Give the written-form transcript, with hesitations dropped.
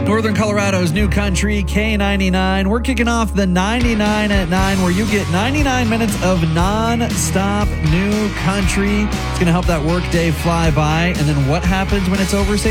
Northern Colorado's New Country, K99. We're kicking off the 99 at 9, where you get 99 minutes of non-stop new country. It's going to help that work day fly by. And then what happens when it's over?